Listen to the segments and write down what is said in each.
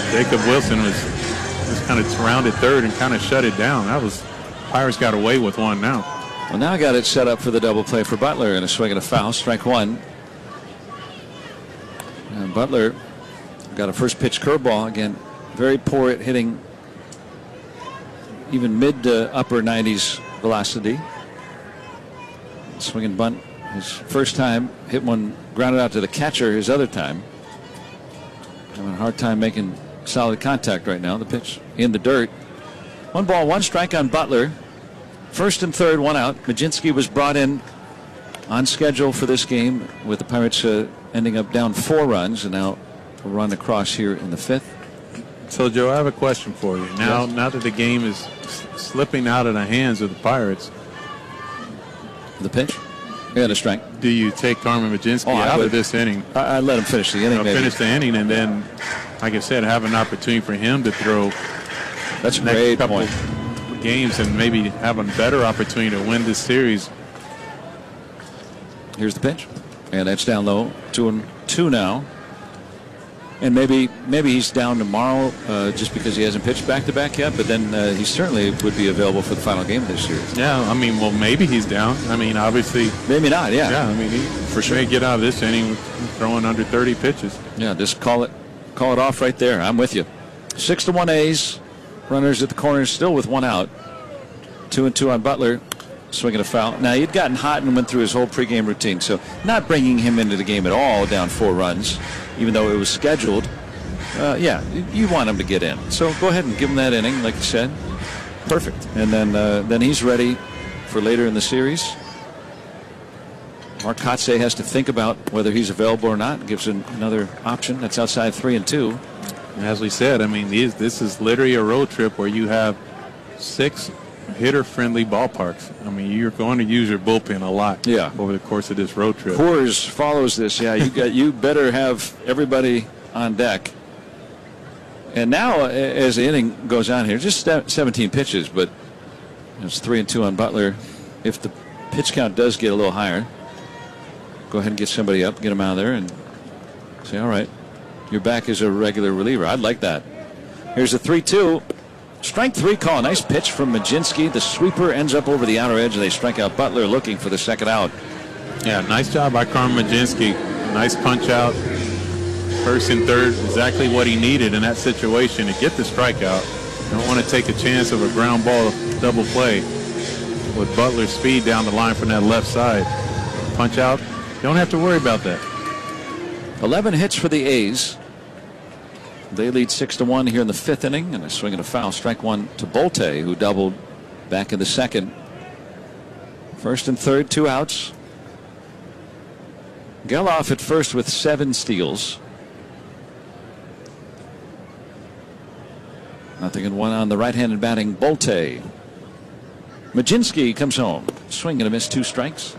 Jacob Wilson was just kind of surrounded third and kind of shut it down. Pirates got away with one now. Well, now I got it set up for the double play for Butler, and a swing and a foul, strike one. And Butler got a first pitch curveball again. Very poor at hitting even mid to upper 90s velocity. Swing and bunt his first time, hit one, grounded out to the catcher his other time. Having a hard time making solid contact right now. The pitch in the dirt. 1 ball, 1 strike on Butler. First and third, 1 out. Majinski was brought in on schedule for this game, with the Pirates ending up down 4 runs, and now a run across here in the 5th. So, Joe, I have a question for you. Now that the game is slipping out of the hands of the Pirates. The pitch? And a strike. Do you take Carmen Majinski out of this inning? I let him finish the inning. Finish the inning, and then, like I said, have an opportunity for him to throw. That's a great couple point. Games and maybe have a better opportunity to win this series. Here's the pitch, and that's down low. 2-2 now. And maybe he's down tomorrow just because he hasn't pitched back-to-back yet, but then he certainly would be available for the final game of this series. Yeah, I mean, well, maybe he's down. I mean, obviously. Maybe not, yeah. Yeah, I mean, he for sure may get out of this inning throwing under 30 pitches. Yeah, just call it off right there. I'm with you. 6-1 A's. Runners at the corners still with 1 out. 2-2 on Butler. Swinging a foul. Now, he'd gotten hot and went through his whole pregame routine, so not bringing him into the game at all down 4 runs, even though it was scheduled. Yeah, you want him to get in. So go ahead and give him that inning, like you said. Perfect. And then he's ready for later in the series. Mark Kotsay has to think about whether he's available or not. Gives another option. That's outside 3-2. As we said, I mean, this is literally a road trip where you have 6 hitter-friendly ballparks. I mean, you're going to use your bullpen a lot over the course of this road trip. Coors follows this. Yeah, you better have everybody on deck. And now, as the inning goes on here, just 17 pitches, but it's 3-2 on Butler. If the pitch count does get a little higher, go ahead and get somebody up, get them out of there, and say, all right, you're back as a regular reliever. I'd like that. Here's a 3-2. Strike 3 call. Nice pitch from Majinski. The sweeper ends up over the outer edge, and they strike out Butler looking for the second out. Yeah, nice job by Carmen Majinski. Nice punch out. First and third, exactly what he needed in that situation to get the strikeout. Don't want to take a chance of a ground ball double play with Butler's speed down the line from that left side. Punch out. Don't have to worry about that. 11 hits for the A's. They lead 6-1 here in the 5th inning, and a swing and a foul. Strike 1 to Bolte, who doubled back in the 2nd. First and third, 2 outs. Geloff at first with 7 steals. Nothing in 1 on the right-handed batting Bolte. Majinski comes home. Swing and a miss, 2 strikes.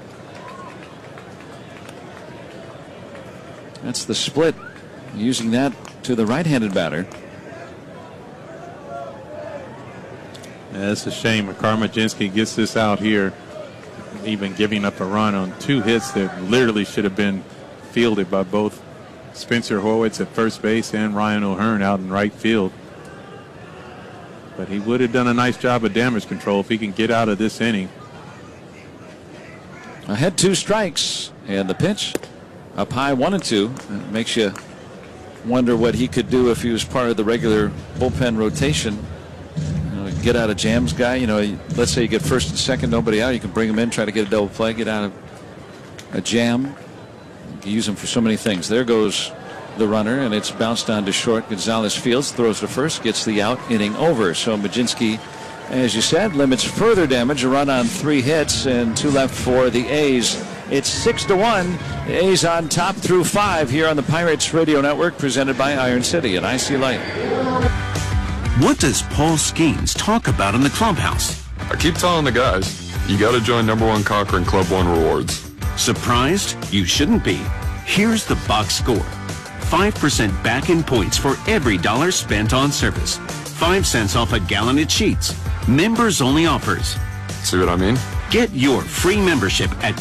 That's the split. Using that to the right-handed batter. Yeah, it's a shame. Carmen Majinski gets this out here, even giving up a run on 2 hits that literally should have been fielded by both Spencer Horwitz at first base and Ryan O'Hearn out in right field. But he would have done a nice job of damage control if he can get out of this inning. Ahead 2 strikes, and the pitch up high 1-2. It makes you wonder what he could do if he was part of the regular bullpen rotation. Get out of jams guy. Let's say you get first and second, nobody out. You can bring him in, try to get a double play, get out of a jam. You can use him for so many things. There goes the runner, and it's bounced on to short. Gonzalez fields, throws to first, gets the out, inning over. So Majinski, as you said, limits further damage. A run on 3 hits and 2 left for the A's. It's 6-1. The A's on top through 5 here on the Pirates Radio Network, presented by Iron City and IC Light. What does Paul Skeens talk about in the clubhouse? I keep telling the guys, you got to join #1 Cochrane Club One Rewards. Surprised? You shouldn't be. Here's the box score. 5% back in points for every $1 spent on service. 5 cents off a gallon of sheets. Members only offers. See what I mean? Get your free membership at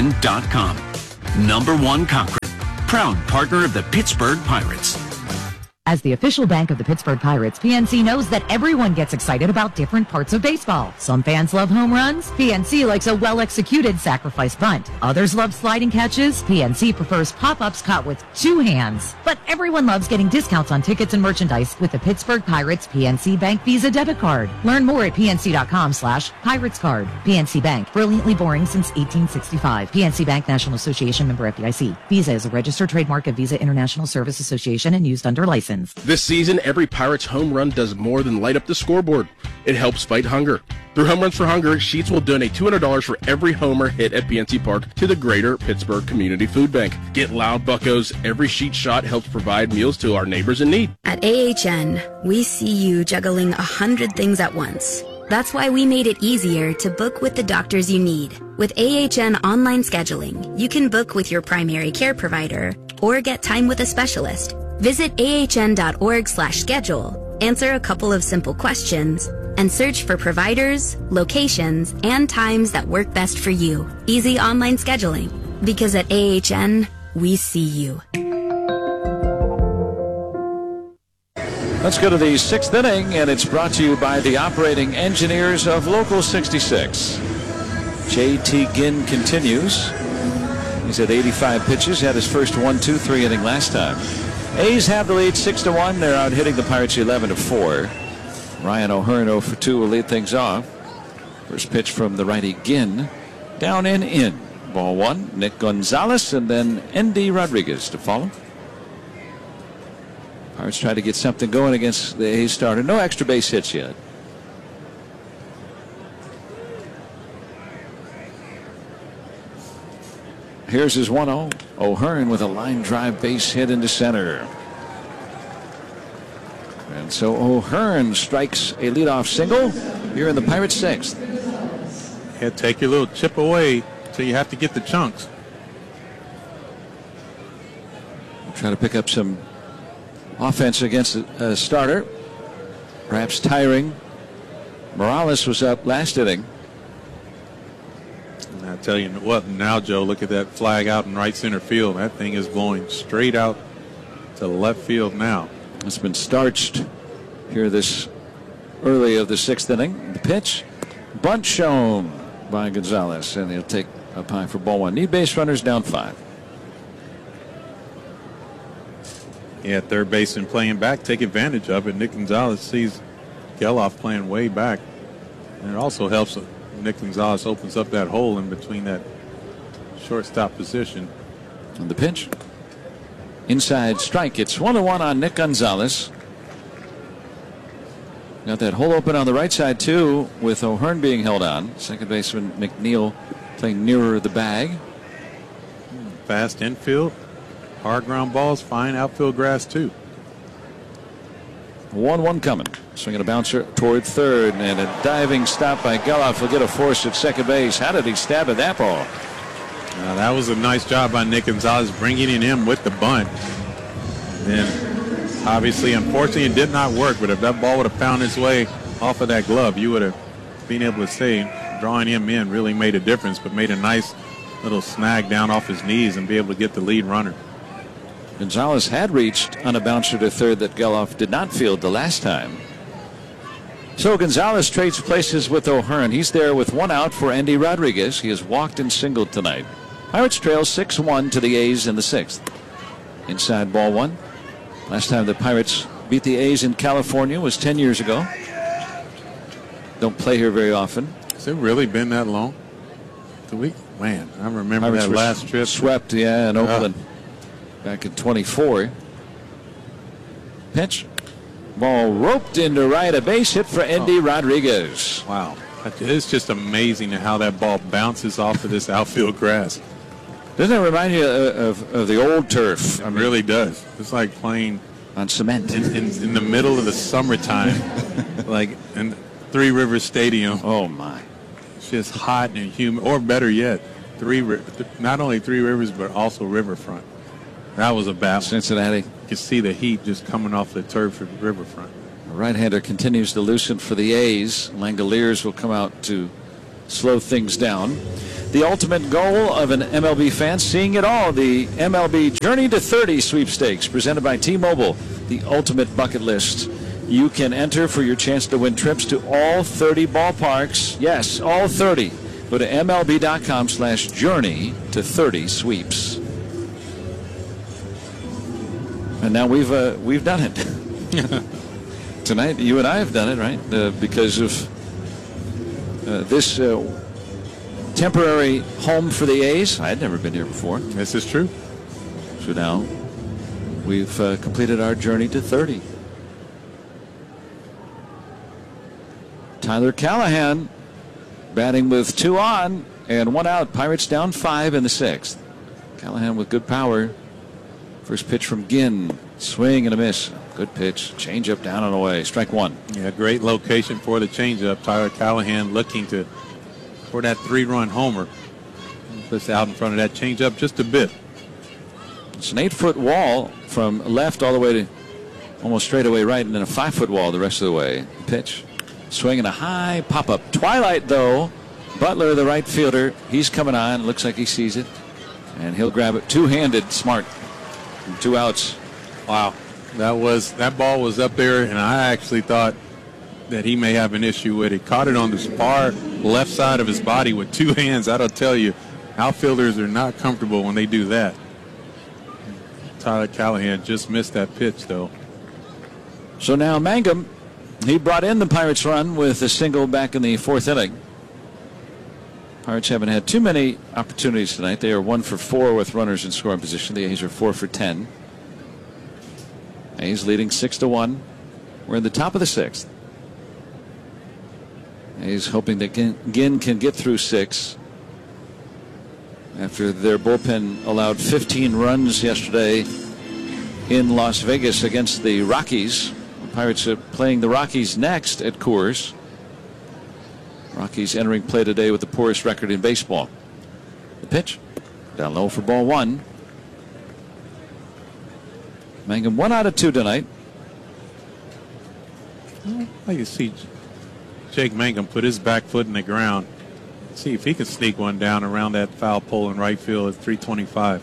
club1rewards.cochrane.com. #1 Cochrane, proud partner of the Pittsburgh Pirates. As the official bank of the Pittsburgh Pirates, PNC knows that everyone gets excited about different parts of baseball. Some fans love home runs. PNC likes a well-executed sacrifice bunt. Others love sliding catches. PNC prefers pop-ups caught with 2 hands. But everyone loves getting discounts on tickets and merchandise with the Pittsburgh Pirates PNC Bank Visa debit card. Learn more at pnc.com/Pirates card. PNC Bank, brilliantly boring since 1865. PNC Bank, National Association, member FDIC. Visa is a registered trademark of Visa International Service Association and used under license. This season, every Pirates home run does more than light up the scoreboard. It helps fight hunger. Through Home Runs for Hunger, Sheets will donate $200 for every homer hit at PNC Park to the Greater Pittsburgh Community Food Bank. Get loud, buccos. Every sheet shot helps provide meals to our neighbors in need. At AHN, we see you juggling 100 things at once. That's why we made it easier to book with the doctors you need. With AHN online scheduling, you can book with your primary care provider or get time with a specialist. Visit ahn.org/schedule, answer a couple of simple questions, and search for providers, locations, and times that work best for you. Easy online scheduling. Because at AHN, we see you. Let's go to the 6th inning, and it's brought to you by the operating engineers of Local 66. J.T. Ginn continues. He's at 85 pitches, had his first 1-2-3 inning last time. A's have the lead 6-1. They're out hitting the Pirates 11-4. Ryan O'Hearn 0-for-2 will lead things off. First pitch from the righty Ginn. Down and in. Ball 1. Nick Gonzalez and then Endy Rodriguez to follow. Pirates try to get something going against the A's starter. No extra base hits yet. Here's his 1-0. O'Hearn with a line drive base hit into center. And so O'Hearn strikes a leadoff single here in the Pirates' 6th. Yeah, take your little chip away till you have to get the chunks. Try to pick up some offense against a starter. Perhaps tiring. Morales was up last inning. I tell you what, now, Joe, look at that flag out in right center field. That thing is blowing straight out to left field now. It's been starched here this early of the 6th inning. The pitch, bunt shown by Gonzalez, and he'll take up high for ball 1. Need base runners, down 5. Yeah, third baseman playing back, take advantage of it. Nick Gonzalez sees Geloff playing way back, and it also helps Nick Gonzalez opens up that hole in between that shortstop position. And the pitch. Inside strike. It's 1-1 on Nick Gonzalez. Got that hole open on the right side, too, with O'Hearn being held on. Second baseman McNeil playing nearer the bag. Fast infield. Hard ground balls. Fine outfield grass, too. 1-1 coming. Swinging a bouncer toward third, and a diving stop by Geloff will get a force at second base. How did he stab at that ball? That was a nice job by Nick Gonzalez bringing in him with the bunt. Then, obviously, unfortunately, it did not work. But if that ball would have found its way off of that glove, you would have been able to say drawing him in really made a difference, but made a nice little snag down off his knees and be able to get the lead runner. Gonzalez had reached on a bouncer to third that Geloff did not field the last time. So Gonzalez trades places with O'Hearn. He's there with 1 out for Endy Rodriguez. He has walked and singled tonight. Pirates trail 6-1 to the A's in the 6th. Inside ball 1. Last time the Pirates beat the A's in California was 10 years ago. Don't play here very often. Has it really been that long? Man, I remember Pirates that last trip. Swept, in Oakland back in 24. Pitch. Ball roped into right, a base hit for Endy Rodriguez. Wow. It's just amazing how that ball bounces off of this outfield grass. Doesn't it remind you of the old turf? It really does. It's like playing on cement in the middle of the summertime, like in Three Rivers Stadium. Oh, my. It's just hot and humid, or better yet, not only Three Rivers, but also Riverfront. That was a battle. Cincinnati. You can see the heat just coming off the turf at Riverfront. The right-hander continues to loosen for the A's. Langoliers will come out to slow things down. The ultimate goal of an MLB fan, seeing it all. The MLB Journey to 30 sweepstakes presented by T-Mobile. The ultimate bucket list. You can enter for your chance to win trips to all 30 ballparks. Yes, all 30. Go to MLB.com/journey to 30 sweeps. And now we've done it. Tonight, you and I have done it, right? Because of this temporary home for the A's. I had never been here before. This is true. So now we've completed our journey to 30. Tyler Callahan batting with 2 on and 1 out. Pirates down 5 in the 6th. Callahan with good power. First pitch from Ginn. Swing and a miss. Good pitch. Changeup down and away. Strike 1. Yeah, great location for the changeup. Tyler Callahan looking for that 3-run homer. Puts out in front of that changeup just a bit. It's an 8-foot wall from left all the way to almost straight away right, and then a 5-foot wall the rest of the way. Pitch. Swinging a high pop-up. Twilight, though. Butler, the right fielder, he's coming on. Looks like he sees it. And he'll grab it two-handed. Smart. 2 outs. Wow. That ball was up there, and I actually thought that he may have an issue with it. Caught it on the far left side of his body with 2 hands. That'll tell you, outfielders are not comfortable when they do that. Tyler Callahan just missed that pitch, though. So now Mangum, he brought in the Pirates run with a single back in the 4th inning. Pirates haven't had too many opportunities tonight. They are 1 for 4 with runners in scoring position. The A's are 4 for 10. A's leading 6-1. We're in the top of the 6th. A's hoping that Ginn can get through 6 after their bullpen allowed 15 runs yesterday in Las Vegas against the Rockies. The Pirates are playing the Rockies next at Coors. Rockies entering play today with the poorest record in baseball. The pitch down low for ball 1. Mangum 1 out of 2 tonight. I can see Jake Mangum put his back foot in the ground. See if he can sneak one down around that foul pole in right field at 325.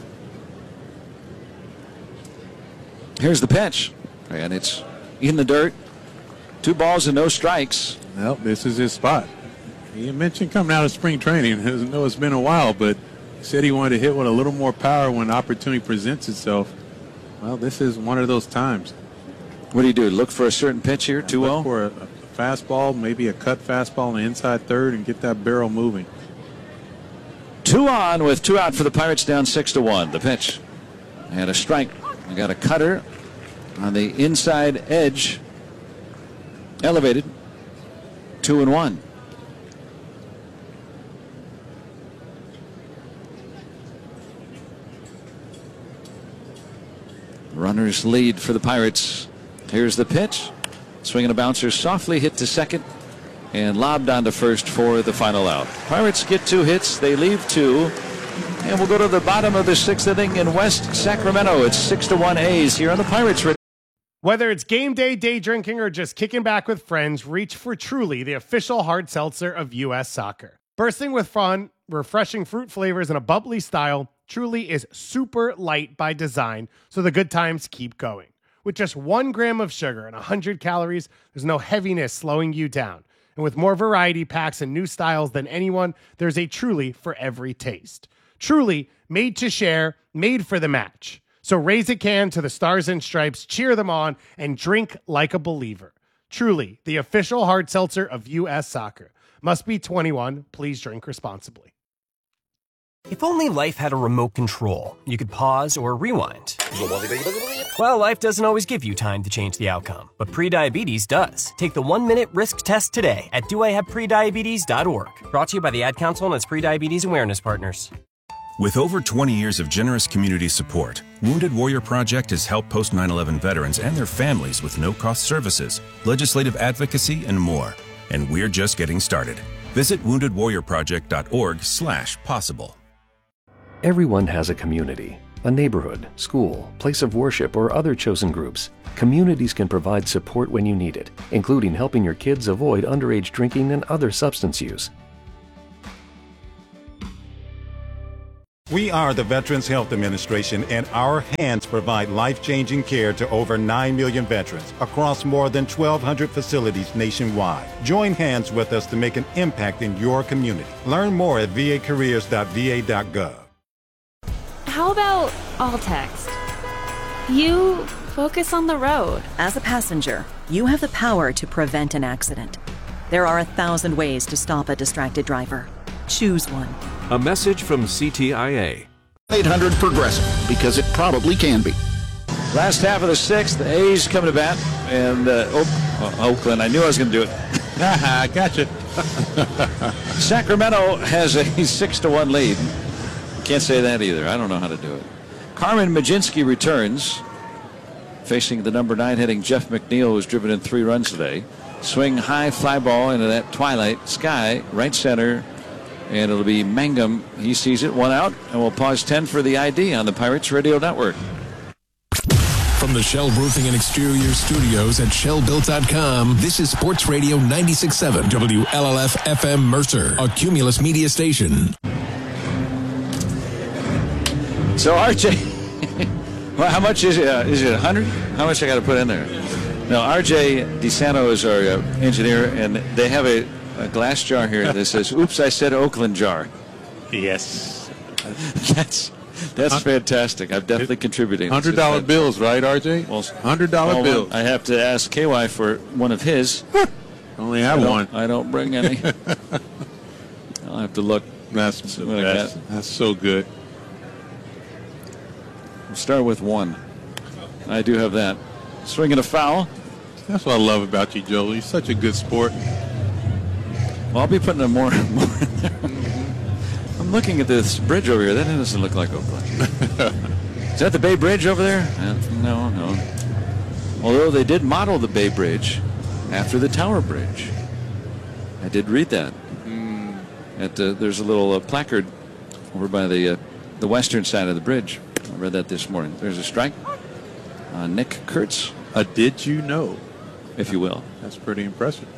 Here's the pitch. And it's in the dirt. 2 balls and no strikes. Well, this is his spot. He mentioned coming out of spring training. I know it's been a while, but he said he wanted to hit with a little more power when opportunity presents itself. Well, this is one of those times. What do you do? Look for a certain pitch here, 2-0? Look for a fastball, maybe a cut fastball on the inside third, and get that barrel moving. 2 on with 2 out for the Pirates, down 6-1. The pitch and a strike. We got a cutter on the inside edge, elevated. 2-1. Runners lead for the Pirates. Here's the pitch. Swinging a bouncer, softly hit to second and lobbed on to first for the final out. Pirates get 2 hits. They leave 2. And we'll go to the bottom of the 6th inning in West Sacramento. It's 6-1 A's here on the Pirates. Whether it's game day, day drinking, or just kicking back with friends, reach for Truly, the official hard seltzer of U.S. Soccer. Bursting with fun, refreshing fruit flavors, and a bubbly style, Truly is super light by design, so the good times keep going. With just 1 gram of sugar and 100 calories, there's no heaviness slowing you down. And with more variety packs and new styles than anyone, there's a Truly for every taste. Truly, made to share, made for the match. So raise a can to the Stars and Stripes, cheer them on, and drink like a believer. Truly, the official hard seltzer of U.S. Soccer. Must be 21. Please drink responsibly. If only life had a remote control, you could pause or rewind. Well, life doesn't always give you time to change the outcome, but prediabetes does. Take the 1-minute risk test today at doihaveprediabetes.org. Brought to you by the Ad Council and its prediabetes awareness partners. With over 20 years of generous community support, Wounded Warrior Project has helped post 9/11 veterans and their families with no-cost services, legislative advocacy, and more. And we're just getting started. Visit woundedwarriorproject.org/possible. Everyone has a community, a neighborhood, school, place of worship, or other chosen groups. Communities can provide support when you need it, including helping your kids avoid underage drinking and other substance use. We are the Veterans Health Administration, and our hands provide life-changing care to over 9 million veterans across more than 1,200 facilities nationwide. Join hands with us to make an impact in your community. Learn more at vacareers.va.gov. How about all text? You focus on the road. As a passenger, you have the power to prevent an accident. There are 1,000 ways to stop a distracted driver. Choose one. A message from CTIA. 800 Progressive, because it probably can be. Last half of the sixth, the A's come to bat, and Oakland. I knew I was going to do it. I gotcha. Sacramento has a 6-1 lead. Can't say that either. I don't know how to do it. Carmen Mlodzinski returns, facing the number 9 hitting Jeff McNeil, who's driven in 3 runs today. Swing high fly ball into that twilight sky, right center. And it'll be Mangum. He sees it, 1 out, and we'll pause 10 for the ID on the Pirates Radio Network. From the Shell Roofing and Exterior Studios at shellbuilt.com, this is Sports Radio 96.7 WLLF FM Mercer, a Cumulus media station. So RJ, well, how much is it? Is it 100? How much I got to put in there? No, RJ DeSanto is our engineer, and they have a glass jar here that says, "Oops, I said Oakland jar." Yes. That's fantastic. I'm definitely contributing. $100 bills, right, RJ? Well, $100 bills. I have to ask KY for one of his. Only have one. I don't bring any. I'll have to look. That's so good. We'll start with 1. I do have that. Swinging a foul. That's what I love about you, Joe. You're such a good sport. Well, I'll be putting in more in there. I'm looking at this bridge over here. That doesn't look like Oakland. Is that the Bay Bridge over there? No. Although they did model the Bay Bridge after the Tower Bridge. I did read that. There's a little placard over by the western side of the bridge. I read that this morning. There's a strike on Nick Kurtz. Did you know? If you will. That's pretty impressive.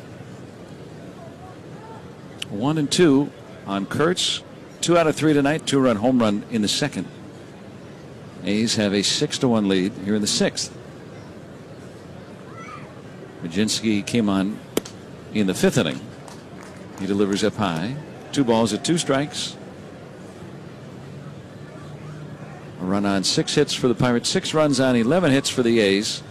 1-2 on Kurtz. 2 out of 3 tonight. 2-run home run in the second. A's have a 6-1 lead here in the 6th. Mlodzinski came on in the 5th inning. He delivers up high. 2 balls at 2 strikes. A run on 6 hits for the Pirates. 6 runs on 11 hits for the A's.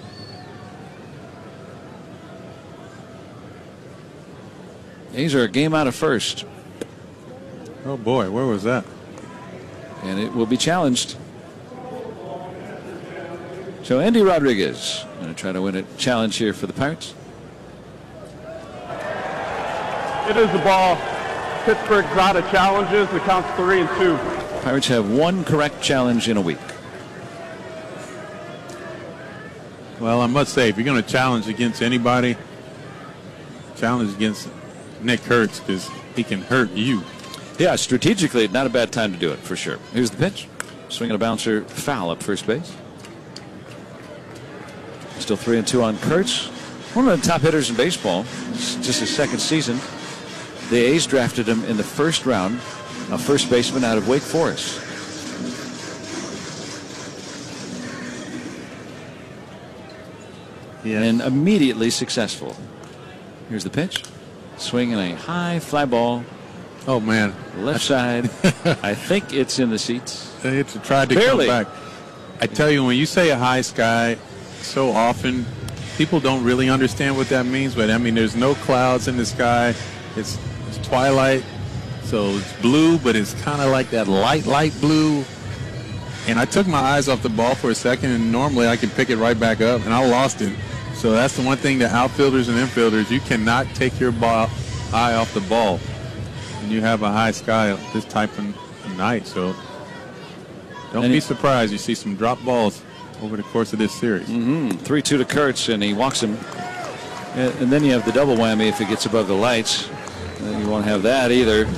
A's are a game out of first. Oh boy, where was that? And it will be challenged. So Andy Rodriguez going to try to win a challenge here for the Pirates. It is the ball. Pittsburgh's out of challenges. The count's 3-2. Pirates have 1 correct challenge in a week. Well, I must say, if you're going to challenge against anybody, challenge against Nick Kurtz, because he can hurt you. Yeah, strategically, not a bad time to do it, for sure. Here's the pitch. Swinging a bouncer, foul up first base. Still 3-2 on Kurtz. One of the top hitters in baseball. It's just his 2nd season. The A's drafted him in the 1st round, a first baseman out of Wake Forest. Yeah. And immediately successful. Here's the pitch. Swinging a high fly ball. Oh, man. Left side. I think it's in the seats. It's tried to Barely. come back. I tell you, when you say a high sky so often, people don't really understand what that means. But, I mean, there's no clouds in the sky. It's twilight. So it's blue, but it's kind of like that light blue. And I took my eyes off the ball for a second, and normally I can pick it right back up, and I lost it. So that's the one thing that outfielders and infielders, you cannot take your eye off the ball when you have a high sky this type of night. So don't be surprised you see some drop balls over the course of this series. 3-2 to Kurtz, and he walks him. And then you have the double whammy if it gets above the lights. You won't have that either.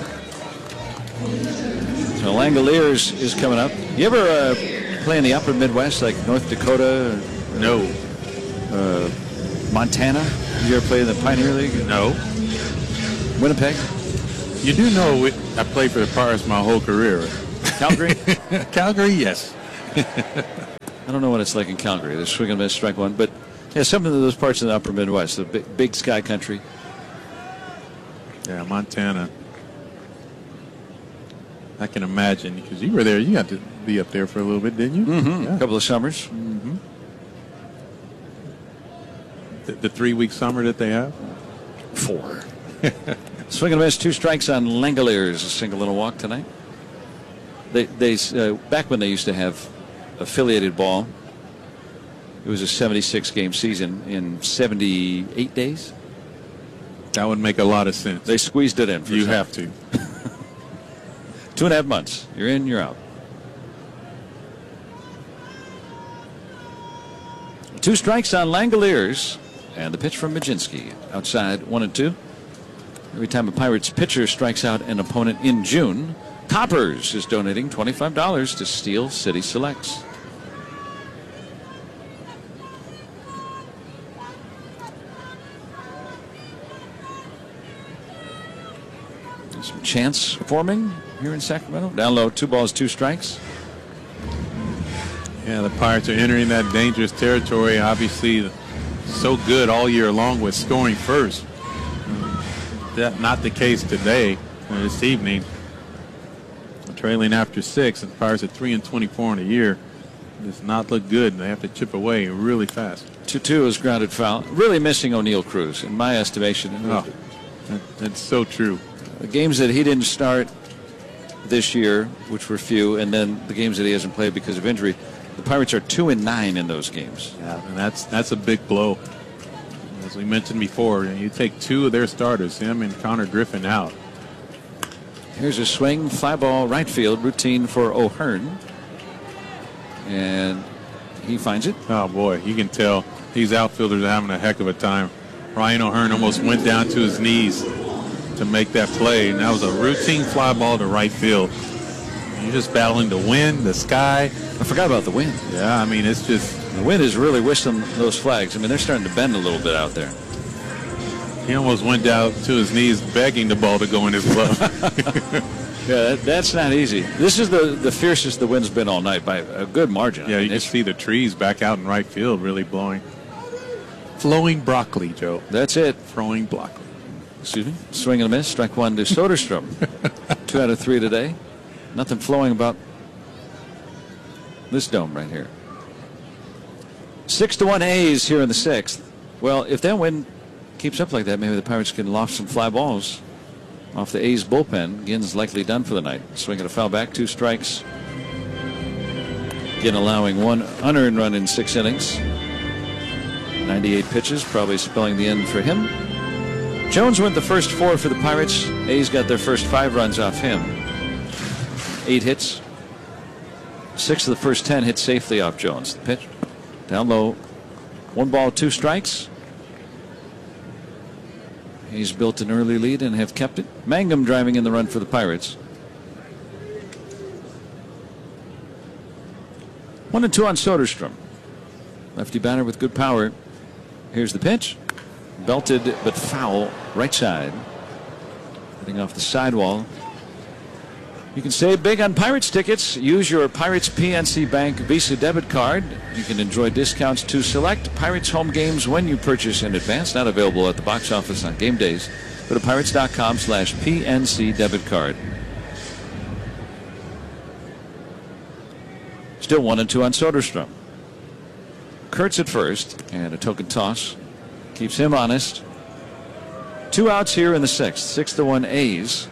So Langoliers is coming up. You ever play in the upper Midwest, like North Dakota? No. Montana? You ever play in the Pioneer League? No. Winnipeg? You do know I played for the Pirates my whole career. Calgary? Calgary, yes. I don't know what it's like in Calgary. They're swing and miss, strike one. But yeah, some of those parts of the upper Midwest, the big sky country. Yeah, Montana. I can imagine, because you were there. You got to be up there for a little bit, didn't you? Mm-hmm. Yeah. A couple of summers. Mm-hmm. The 3-week summer that they have? 4. Swing and a miss, 2 strikes on Langoliers, a single and a walk tonight. They back when they used to have affiliated ball, it was a 76-game season in 78 days. That would make a lot of sense. They squeezed it in. You have to. 2.5 months. You're in, you're out. 2 strikes on Langoliers, and the pitch from Majinski. Outside 1-2. Every time a Pirates pitcher strikes out an opponent in June, Coppers is donating $25 to Steel City Selects. Some chance forming here in Sacramento. Down low, 2 balls, 2 strikes. Yeah, the Pirates are entering that dangerous territory. Obviously, so good all year long with scoring first. That's not the case today, this evening. Trailing after 6, and the Pirates are 3-24 in a year. Does not look good, and they have to chip away really fast. 2-2 is grounded foul. Really missing O'Neill Cruz, in my estimation. Oh, that's so true. The games that he didn't start this year, which were few, and then the games that he hasn't played because of injury, the Pirates are 2-9 in those games. Yeah, and that's a big blow. As we mentioned before, you take 2 of their starters, him and Connor Griffin, out. Here's a swing, fly ball, right field, routine for O'Hearn. And he finds it. Oh, boy, you can tell these outfielders are having a heck of a time. Ryan O'Hearn almost went down to his knees to make that play, and that was a routine fly ball to right field. You're just battling the wind, the sky. I forgot about the wind. Yeah, I mean, it's just... The wind is really whistling those flags. I mean, they're starting to bend a little bit out there. He almost went down to his knees begging the ball to go in his glove. Yeah, that's not easy. This is the fiercest the wind's been all night by a good margin. Yeah, you can see the trees back out in right field really blowing. Flowing broccoli, Joe. That's it. Throwing broccoli. Excuse me. Swing and a miss. Strike 1 to Soderstrom. 2 out of 3 today. Nothing flowing about this dome right here. 6-1 A's here in the 6th. Well, if that wind keeps up like that, maybe the Pirates can loft some fly balls off the A's bullpen. Ginn's likely done for the night. Swinging a foul back, 2 strikes. Ginn allowing 1 unearned run in 6 innings. 98 pitches, probably spelling the end for him. Jones went the first 4 for the Pirates. A's got their first 5 runs off him. 8 hits. 6 of the first 10 hit safely off Jones. The pitch down low. 1 ball, 2 strikes. He's built an early lead and have kept it. Mangum driving in the run for the Pirates. 1-2 on Soderstrom. Lefty batter with good power. Here's the pitch. Belted but foul, right side. Hitting off the sidewall. You can save big on Pirates tickets. Use your Pirates PNC Bank Visa debit card. You can enjoy discounts to select Pirates home games when you purchase in advance. Not available at the box office on game days. Go to pirates.com/PNC debit card. Still 1-2 on Soderstrom. Kurtz at first, and a token toss keeps him honest. 2 outs here in the 6th. 6-1 A's.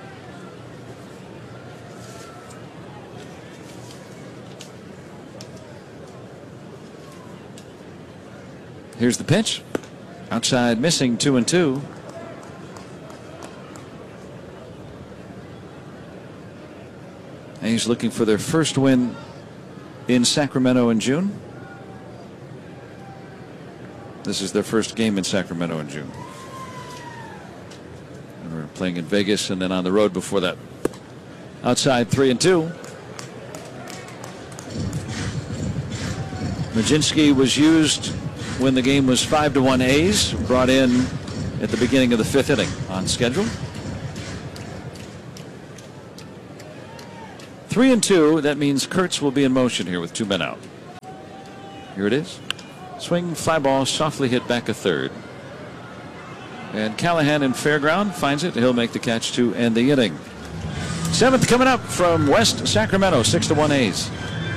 Here's the pitch. Outside missing, 2-2. A's looking for their first win in Sacramento in June. This is their first game in Sacramento in June. And we're playing in Vegas and then on the road before that. Outside 3-2. Majinski was used when the game was 5-1 A's. Brought in at the beginning of the 5th inning on schedule. 3-2. That means Kurtz will be in motion here with 2 men out. Here it is. Swing, fly ball, softly hit back a third. And Callahan in fair ground finds it. He'll make the catch to end the inning. 7th coming up from West Sacramento, 6-1 A's.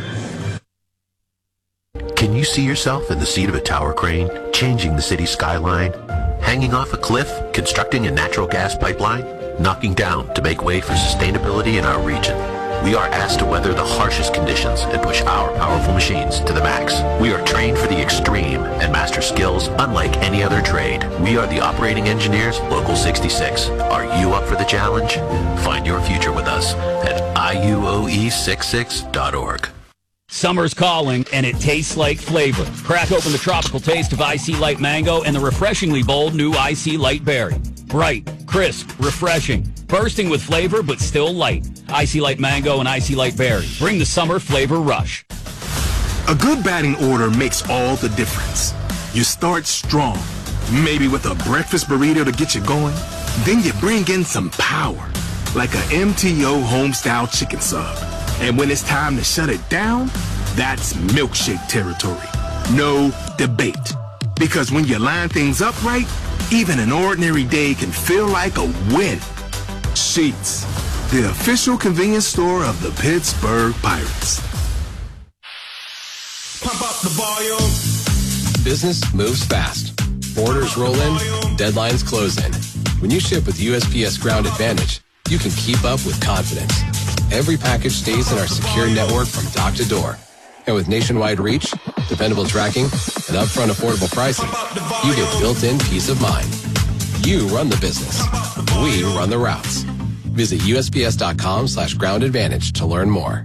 Can you see yourself in the seat of a tower crane, changing the city skyline? Hanging off a cliff, constructing a natural gas pipeline? Knocking down to make way for sustainability in our region? We are asked to weather the harshest conditions and push our powerful machines to the max. We are trained for the extreme and master skills unlike any other trade. We are the operating engineers, Local 66. Are you up for the challenge? Find your future with us at IUOE66.org. Summer's calling, and it tastes like flavor. Crack open the tropical taste of IC Light Mango and the refreshingly bold new IC Light Berry. Bright, crisp, refreshing, bursting with flavor, but still light. IC Light Mango and IC Light Berry. Bring the summer flavor rush. A good batting order makes all the difference. You start strong, maybe with a breakfast burrito to get you going. Then you bring in some power, like a MTO Homestyle Chicken Sub. And when it's time to shut it down, that's milkshake territory. No debate. Because when you line things up right, even an ordinary day can feel like a win. Sheetz, the official convenience store of the Pittsburgh Pirates. Pump up the volume. Business moves fast. Orders roll in, deadlines close in. When you ship with USPS Ground Advantage, you can keep up with confidence. Every package stays in our secure network from dock to door. And with nationwide reach, dependable tracking, and upfront affordable pricing, you get built-in peace of mind. You run the business. We run the routes. Visit USPS.com/Ground Advantage to learn more.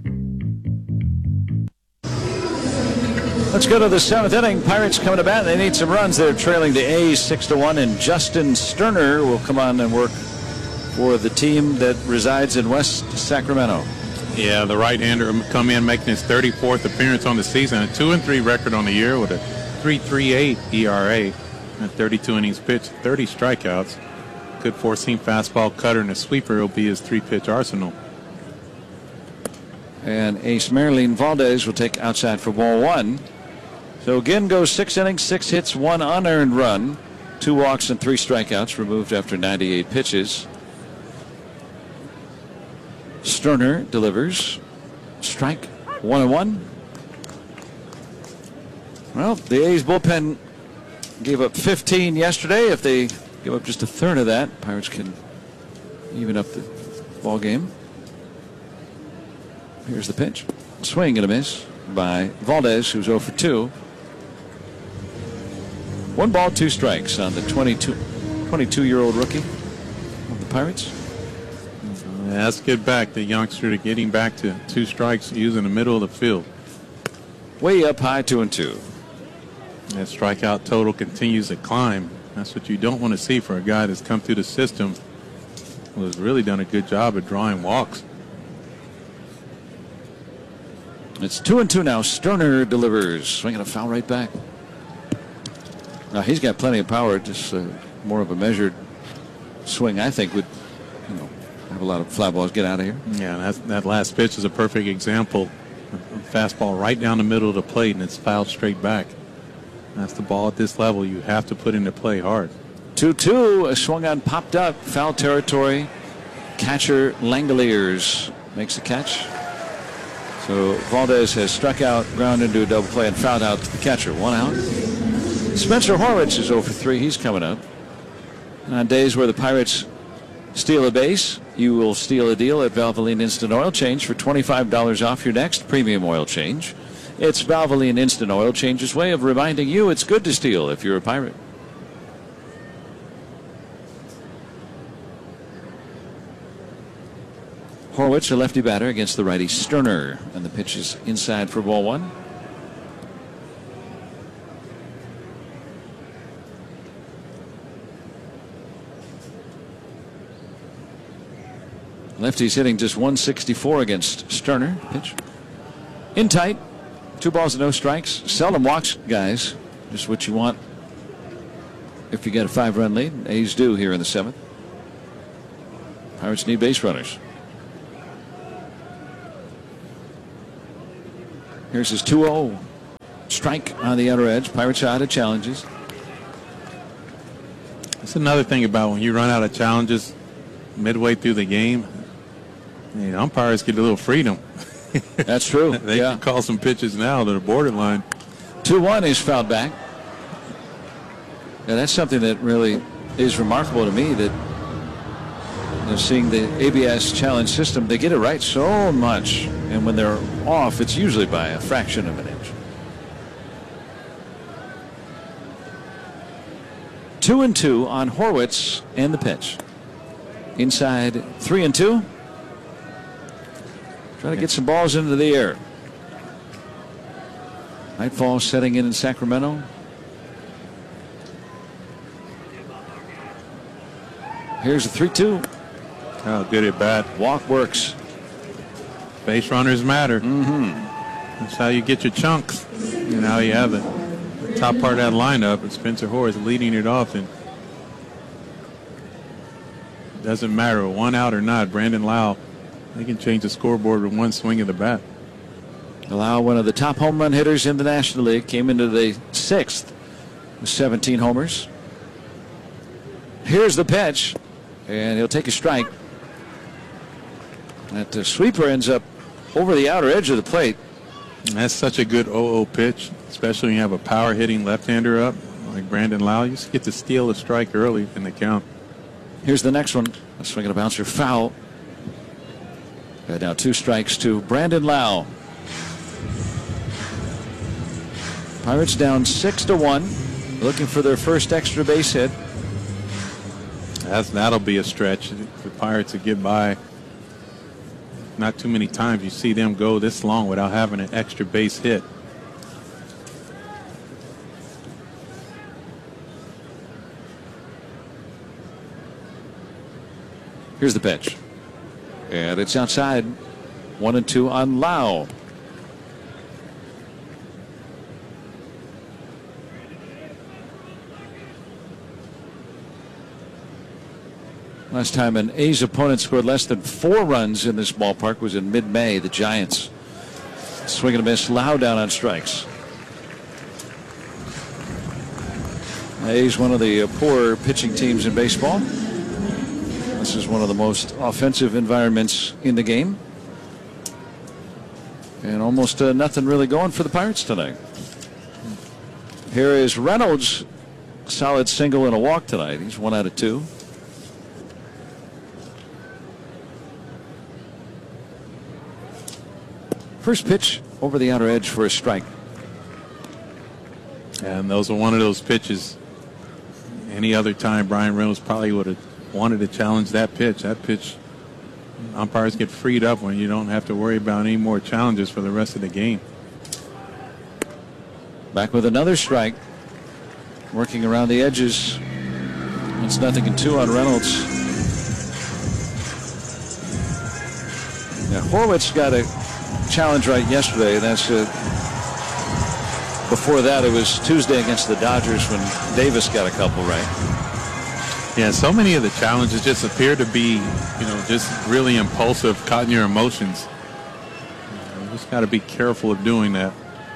Let's go to the 7th inning. Pirates coming to bat. They need some runs. They're trailing the A's 6-1, and Justin Sterner will come on and work for the team that resides in West Sacramento. Yeah, the right-hander come in making his 34th appearance on the season, a 2-3 record on the year with a 3.38 ERA, and 32 innings pitched, 30 strikeouts. Good four-seam fastball, cutter, and a sweeper will be his 3-pitch arsenal. And Ace Marilyn Valdez will take outside for ball 1. So again goes 6 innings, 6 hits, 1 unearned run, 2 walks and 3 strikeouts removed after 98 pitches. Sterner delivers. Strike 1-1. Well, the A's bullpen gave up 15 yesterday. If they give up just a third of that, Pirates can even up the ball game. Here's the pitch. Swing and a miss by Valdez, who's 0 for 2. 1 ball, 2 strikes on the 22-year-old rookie of the Pirates. Yeah, let's get back the youngster to getting back to 2 strikes using the middle of the field. Way up high, 2-2. That strikeout total continues to climb. That's what you don't want to see for a guy that's come through the system who has really done a good job of drawing walks. It's 2-2 now. Sterner delivers. Swinging a foul right back. Now he's got plenty of power. Just more of a measured swing, I think, would have a lot of fly balls get out of here. Yeah, that last pitch is a perfect example. A fastball right down the middle of the plate, and it's fouled straight back. That's the ball at this level you have to put into play hard. 2-2. A swung on, popped up, foul territory. Catcher Langoliers makes the catch. So Valdez has struck out, ground into a double play, and fouled out to the catcher. 1 out. Spencer Horwitz is 0 for 3. He's coming up. And on days where the Pirates steal a base, you will steal a deal at Valvoline Instant Oil Change for $25 off your next premium oil change. It's Valvoline Instant Oil Change's way of reminding you it's good to steal if you're a Pirate. Horwitz, a lefty batter against the righty Sterner, and the pitch is inside for ball 1. Lefty's hitting just 164 against Sterner. Pitch in tight. 2 balls and no strikes. Seldom walks, guys. Just what you want if you get a 5-run lead. A's do here in the 7th. Pirates need base runners. Here's his 2-0 strike on the outer edge. Pirates are out of challenges. That's another thing about when you run out of challenges midway through the game. Umpires get a little freedom. That's true. They can call some pitches now that are borderline. 2-1 is fouled back. Yeah, that's something that really is remarkable to me, that seeing the ABS challenge system, they get it right so much, and when they're off, it's usually by a fraction of an inch. 2-2 on Horwitz and the pitch. Inside 3-2. Trying to get some balls into the air. Nightfall setting in Sacramento. Here's a 3-2. Oh, good at bat. Walk works. Base runners matter. Mm-hmm. That's how you get your chunks. And now you have it. Top part of that lineup, and Spencer Horwitz leading it off. And it doesn't matter, one out or not. Brandon Lau, they can change the scoreboard with one swing of the bat. Lau, one of the top home run hitters in the National League, came into the 6th with 17 homers. Here's the pitch, and he'll take a strike. That sweeper ends up over the outer edge of the plate. And that's such a good 0-0 pitch, especially when you have a power hitting left-hander up like Brandon Lau. You just get to steal a strike early in the count. Here's the next one. A swing and a bouncer foul. Got now 2 strikes to Brandon Lau. Pirates down 6-1, looking for their first extra base hit. That'll be a stretch for Pirates to get by. Not too many times you see them go this long without having an extra base hit. Here's the pitch. And it's outside. 1-2 on Lau. Last time an A's opponent scored less than 4 runs in this ballpark was in mid-May. The Giants. Swing and a miss. Lau down on strikes. A's one of the poorer pitching teams in baseball. This is one of the most offensive environments in the game. And almost nothing really going for the Pirates tonight. Here is Reynolds. Solid single and a walk tonight. He's 1 out of 2. First pitch over the outer edge for a strike. And those are one of those pitches. Any other time, Brian Reynolds probably would have wanted to challenge that pitch. That pitch, umpires get freed up when you don't have to worry about any more challenges for the rest of the game. Back with another strike. Working around the edges. It's 0-2 on Reynolds. Now, Horwitz got a challenge right yesterday. That's before that, it was Tuesday against the Dodgers when Davis got a couple right. Yeah, so many of the challenges just appear to be, just really impulsive, caught in your emotions. You just got to be careful of doing that.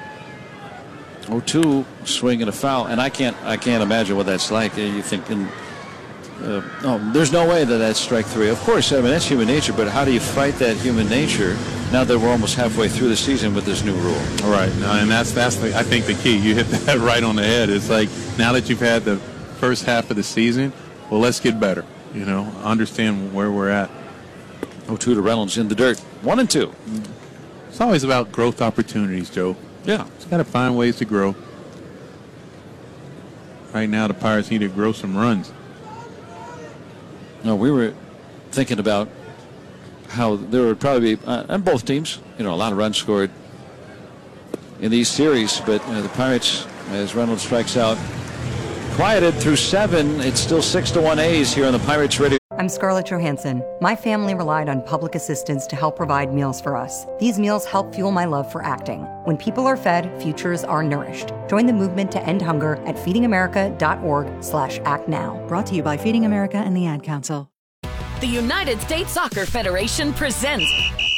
0-2 swing and a foul, and I can't imagine what that's like. You thinking, there's no way that's strike 3. Of course, I mean that's human nature, but how do you fight that human nature now that we're almost halfway through the season with this new rule? Right, and that's I think the key. You hit that right on the head. It's like now that you've had the first half of the season, well, let's get better. Understand where we're at. 0-2 to Reynolds in the dirt. 1-2. It's always about growth opportunities, Joe. Yeah. It's got to find ways to grow. Right now, the Pirates need to grow some runs. No, we were thinking about how there would probably be, on both teams, a lot of runs scored in these series, but the Pirates, as Reynolds strikes out, quieted through 7. It's still 6-1 A's here on the Pirates Radio. I'm Scarlett Johansson. My family relied on public assistance to help provide meals for us. These meals help fuel my love for acting. When people are fed, futures are nourished. Join the movement to end hunger at feedingamerica.org/actnow. Brought to you by Feeding America and the Ad Council. The United States Soccer Federation presents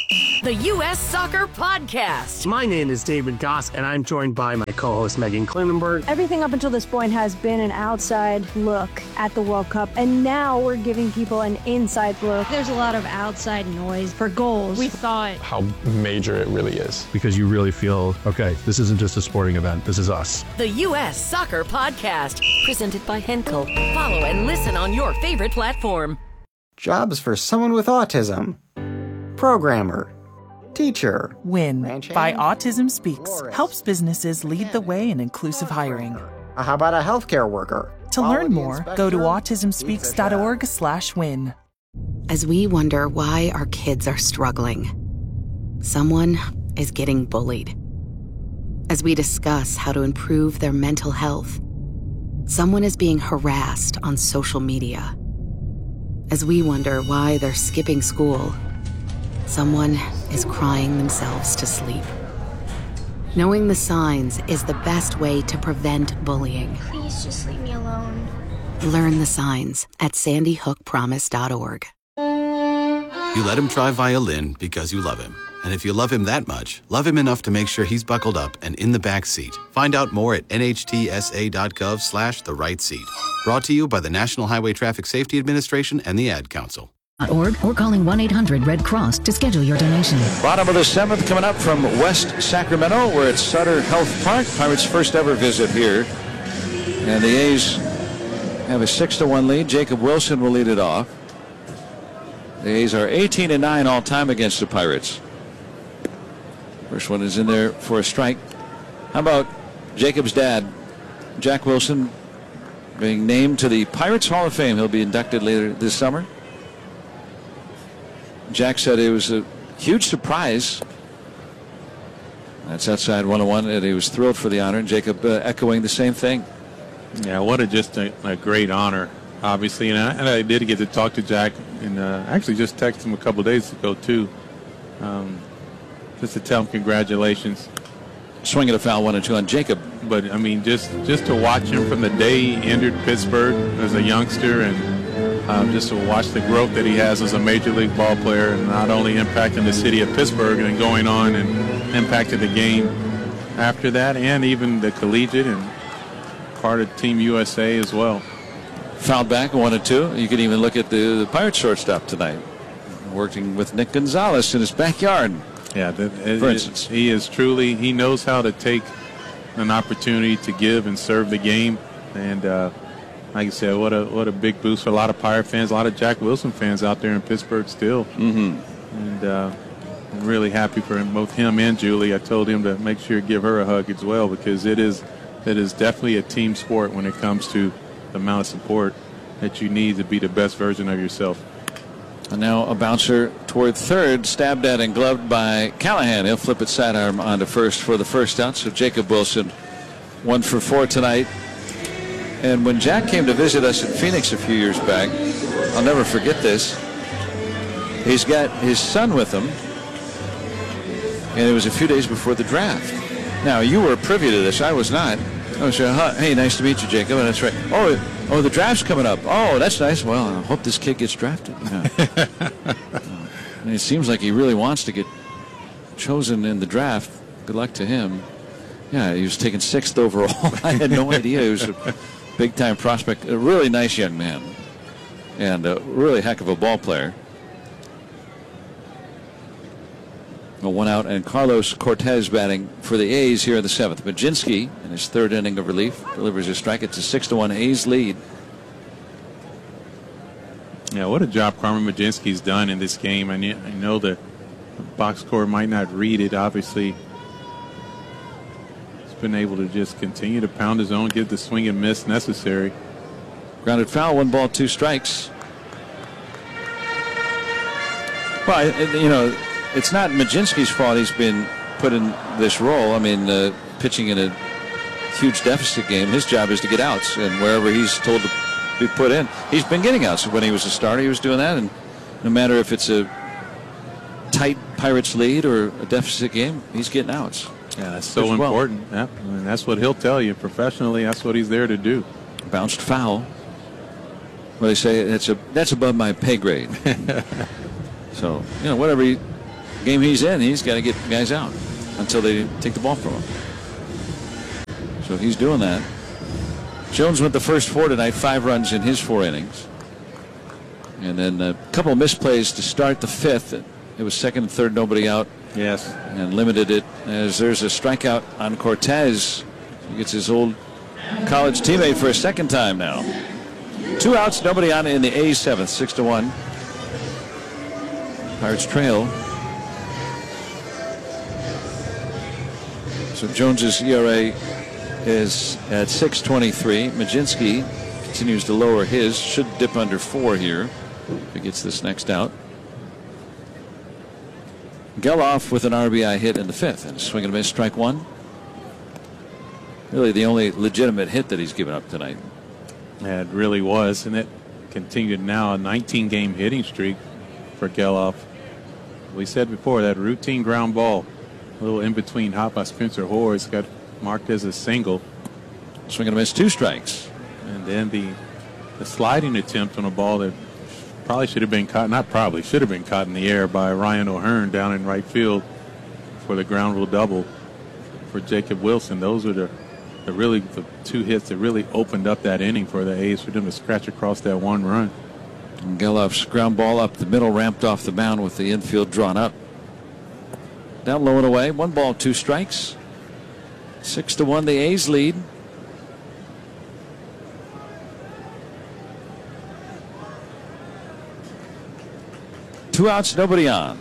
the U.S. Soccer Podcast. My name is David Goss, and I'm joined by my co-host Megan Klinenberg. Everything up until this point has been an outside look at the World Cup, and now we're giving people an inside look. There's a lot of outside noise for goals. We thought how major it really is, because you really feel, okay, this isn't just a sporting event, this is us. The U.S. Soccer Podcast, presented by Henkel. Follow and listen on your favorite platform. Jobs for someone with autism. Programmer. Teacher. WIN by Autism Speaks helps businesses lead the way in inclusive hiring. How about a healthcare worker? To learn more, go to autismspeaks.org/win. As we wonder why our kids are struggling, someone is getting bullied. As we discuss how to improve their mental health, someone is being harassed on social media. As we wonder why they're skipping school, someone is crying themselves to sleep. Knowing the signs is the best way to prevent bullying. Please just leave me alone. Learn the signs at sandyhookpromise.org. You let him try violin because you love him. And if you love him that much, love him enough to make sure he's buckled up and in the back seat. Find out more at nhtsa.gov/the right seat. Brought to you by the National Highway Traffic Safety Administration and the Ad Council. .org or calling 1-800-RED CROSS to schedule your donation. Bottom of the 7th coming up from West Sacramento. We're at Sutter Health Park. Pirates' first ever visit here. And the A's have a 6-1 lead. Jacob Wilson will lead it off. The A's are 18-9 all time against the Pirates. First one is in there for a strike. How about Jacob's dad, Jack Wilson, being named to the Pirates Hall of Fame? He'll be inducted later this summer. Jack said it was a huge surprise. That's outside 101, and he was thrilled for the honor. And Jacob echoing the same thing. Yeah, what a great honor, obviously. And I did get to talk to Jack, and actually just texted him a couple of days ago too, just to tell him congratulations. Swinging a foul, 1-2 on Jacob. But I mean, just to watch him from the day he entered Pittsburgh as a youngster, and just to watch the growth that he has as a major league ball player, and not only impacting the city of Pittsburgh and going on and impacted the game after that, and even the collegiate and part of Team USA as well. Fouled back, 1-2. You could even look at the Pirates shortstop tonight, working with Nick Gonzalez in his backyard. Yeah, for instance, he is truly, he knows how to take an opportunity to give and serve the game, and like I said, what a big boost for a lot of Pirate fans, a lot of Jack Wilson fans out there in Pittsburgh still. Mm-hmm. And I'm really happy for both him and Julie. I told him to make sure to give her a hug as well, because it is definitely a team sport when it comes to the amount of support that you need to be the best version of yourself. And now a bouncer toward third, stabbed at and gloved by Callahan. He'll flip it sidearm onto first for the first out. So Jacob Wilson, 1 for 4 tonight. And when Jack came to visit us in Phoenix a few years back, I'll never forget this. He's got his son with him, and it was a few days before the draft. Now, you were privy to this. I was not. I was hey, nice to meet you, Jacob. And that's right. Oh, the draft's coming up. Oh, that's nice. Well, I hope this kid gets drafted. And it seems like he really wants to get chosen in the draft. Good luck to him. Yeah, he was taken 6th overall. I had no idea. He was a big-time prospect. A really nice young man. And a really heck of a ball player. A 1 out, and Carlos Cortez batting for the A's here in the 7th. Majinski, in his 3rd inning of relief, delivers a strike. It's a 6-1 A's lead. Yeah, what a job Carmen Majinski's done in this game. And I know the box score might not read it, obviously. He's been able to just continue to pound his own, give the swing and miss necessary. Grounded foul, 1 ball, 2 strikes. Well, you know, it's not Majinski's fault he's been put in this role. I mean, pitching in a huge deficit game, his job is to get outs, and wherever he's told to be put in, he's been getting outs. When he was a starter, he was doing that, and no matter if it's a tight Pirates lead or a deficit game, he's getting outs. Yeah, that's so important. Well. Yeah, and that's what he'll tell you. Professionally, that's what he's there to do. Bounced foul. Well, they say that's above my pay grade. So, you know, whatever game he's in, he's got to get guys out until they take the ball from him. So he's doing that. Jones went the first 4 tonight, 5 runs in his 4 innings. And then a couple of misplays to start the 5th. It was second and third, nobody out. Yes. And limited it as there's a strikeout on Cortez. He gets his old college teammate for a second time now. 2 outs, nobody on in the A's 7th, 6-1. Pirates trail. So Jones's ERA is at 6.23. Majinski continues to lower his. Should dip under 4 here if he gets this next out. Geloff with an RBI hit in the 5th and swing and a miss, strike 1. Really the only legitimate hit that he's given up tonight. Yeah, it really was, and it continued now, a 19-game hitting streak for Geloff. We said before, that routine ground ball, a little in between hop by Spencer Horace, got marked as a single. Swing and a miss, 2 strikes. And then the sliding attempt on a ball that probably should have been caught, not probably, should have been caught in the air by Ryan O'Hearn down in right field for the ground rule double for Jacob Wilson. Those are the 2 hits that really opened up that inning for the A's, for them to scratch across that 1 run. And Geloff's ground ball up the middle, ramped off the mound with the infield drawn up. Down low and away, 1 ball, 2 strikes. 6-1, the A's lead. Two outs, nobody on.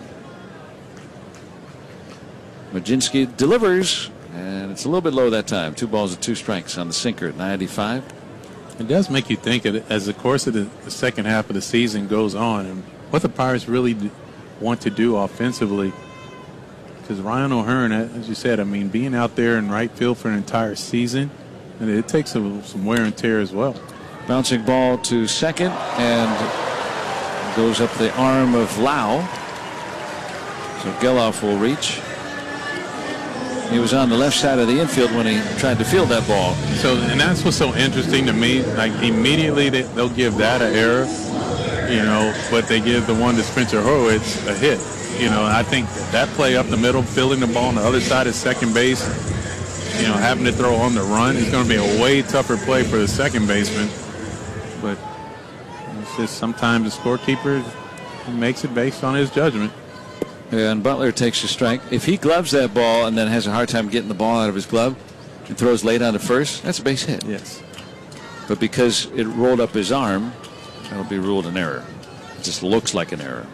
Majinski delivers, and it's a little bit low that time. 2 balls and 2 strikes on the sinker at 95. It does make you think, as the course of the second half of the season goes on, and what the Pirates really want to do offensively. Because Ryan O'Hearn, as you said, I mean, being out there in right field for an entire season, and it takes some wear and tear as well. Bouncing ball to second, and goes up the arm of Lau. So Geloff will reach. He was on the left side of the infield when he tried to field that ball. So, and that's what's so interesting to me. Like, immediately they'll give that an error, but they give the one to Spencer Horwitz a hit. And I think that play up the middle, fielding the ball on the other side of second base, having to throw on the run is going to be a way tougher play for the second baseman. But it's just sometimes the scorekeeper makes it based on his judgment. And Butler takes a strike. If he gloves that ball and then has a hard time getting the ball out of his glove and throws late on to first, that's a base hit. Yes. But because it rolled up his arm, that'll be ruled an error. It just looks like an error.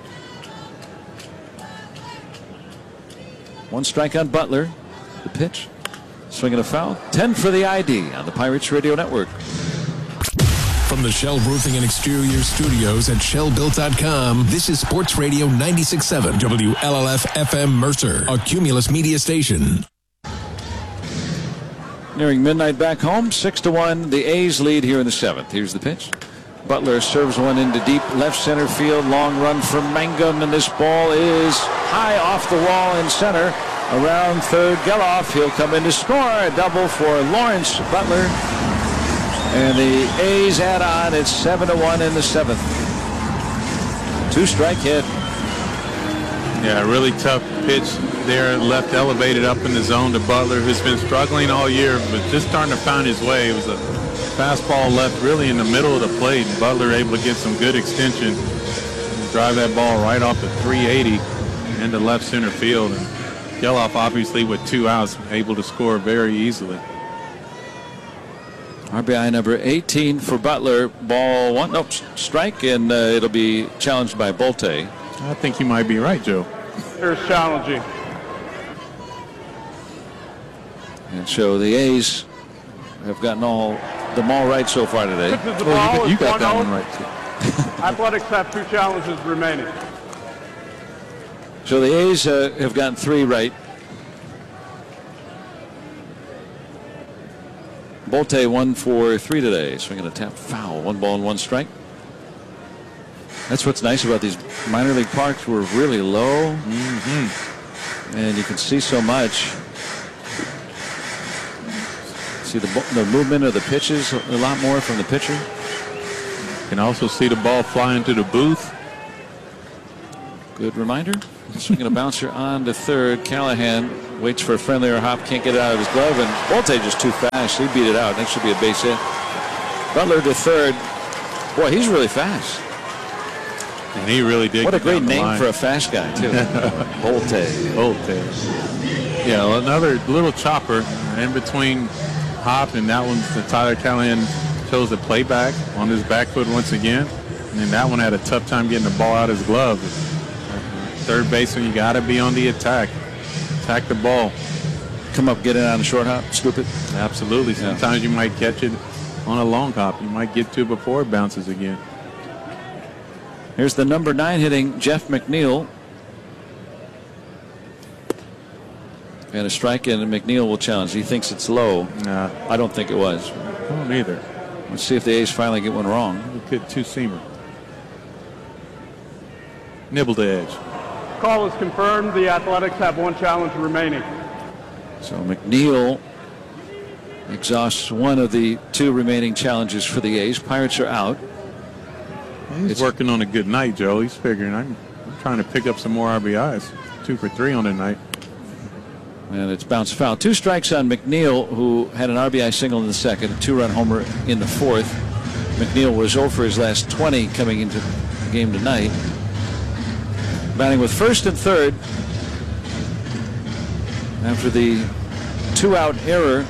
1 strike on Butler. The pitch. Swinging a foul. 10 for the ID on the Pirates Radio Network. From the Shell Roofing and Exterior Studios at ShellBuilt.com, this is Sports Radio 96.7 WLLF FM Mercer, a Cumulus media station. Nearing midnight back home, 6-1. The A's lead here in the 7th. Here's the pitch. Butler serves one into deep left center field. Long run from Mangum, and this ball is high off the wall in center. Around third, Geloff. He'll come in to score. A double for Lawrence Butler. And the A's add on. It's 7-1 in the 7th. 2-strike hit. Yeah, really tough pitch there, left elevated up in the zone to Butler, who's been struggling all year, but just starting to find his way. It was a fastball left really in the middle of the plate, and Butler able to get some good extension and drive that ball right off the 380 into left center field. And Geloff, obviously, with 2 outs, able to score very easily. RBI number 18 for Butler. Ball 1. Nope, strike, and it'll be challenged by Bolte. I think you might be right, Joe. Here's challenging. And so the A's have gotten them all right so far today. You got that one right, too. Athletics have 2 challenges remaining. So the A's have gotten 3 right. Bolte 1 for 3 today. Swinging a tap foul. 1 ball and 1 strike. That's what's nice about these minor league parks. We're really low. And you can see so much. See the movement of the pitches a lot more from the pitcher. You can also see the ball fly into the booth. Good reminder. Swinging a bouncer on to third. Callahan waits for a friendly or hop, can't get it out of his glove, and Bolte just too fast. He beat it out. That should be a base hit. Butler to third. Boy, he's really fast. And he really did. What a great name for a fast guy, too. Bolte. Yeah, another little chopper in between hop, and that one's the Tyler Callahan chose to play back on his back foot once again. And then that one had a tough time getting the ball out of his glove. Third baseman, you got to be on the attack. Attack the ball. Come up, get it on a short hop, scoop it. Absolutely. Sometimes you might catch it on a long hop. You might get to it before it bounces again. Here's the number 9 hitting Jeff McNeil. And a strike, and McNeil will challenge. He thinks it's low. Nah. I don't think it was. I don't either. Let's see if the A's finally get one wrong. Good two-seamer. Nibble to edge. Call is confirmed. The Athletics have one challenge remaining. So McNeil exhausts one of the 2 remaining challenges for the A's. Pirates are out. He's working on a good night, Joe. He's figuring I'm trying to pick up some more RBIs. 2 for 3 on the night. And it's bounced foul. 2 strikes on McNeil, who had an RBI single in the second, a 2-run homer in the fourth. McNeil was 0 for his last 20 coming into the game tonight. Batting with first and third after the 2-out error.